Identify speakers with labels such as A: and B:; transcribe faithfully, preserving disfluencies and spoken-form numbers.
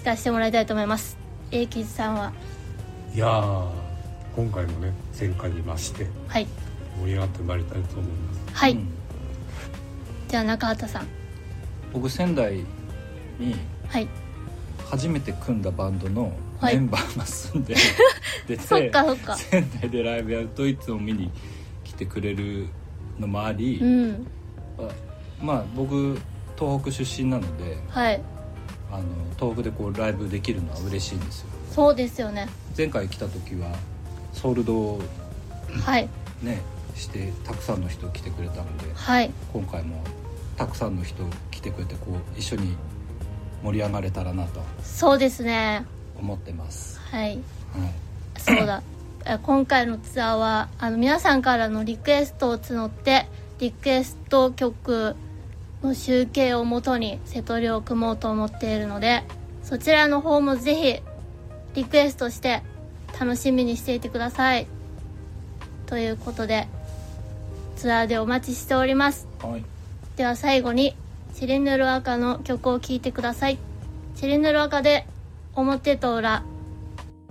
A: かせてもらいたいと思います。英吉さんは。
B: いやー、今回もね前回に増して盛り上がってまいりたいと思います。
A: はい、
C: うん、
A: じゃあ中畑さん。
C: 僕仙台に初めて組んだバンドのメンバーが住んで、はい、出て
A: そっかそっか、
C: 仙台でライブやるといつも見に来てくれるのもあり、
A: うん、
C: あまあ僕東北出身なので、
A: はい、
C: あの東北でこうライブできるのは嬉しいんですよ。
A: そうですよね。
C: 前回来た時はソウルド
A: はい
C: ねしてたくさんの人来てくれたので、
A: はい、今
C: 回もたくさんの人来てくれてこう一緒に盛り上がれたらなと
A: そうですね
C: 思ってます。
A: はい、はい、そうだ今回のツアーはあの皆さんからのリクエストを募ってリクエスト曲の集計をもとにセトリを組もうと思っているので、そちらの方もぜひリクエストして楽しみにしていてくださいということで、ツアーでお待ちしております。
C: はい、
A: では最後にチリヌル赤の曲を聴いてください。チリヌル赤で表と裏。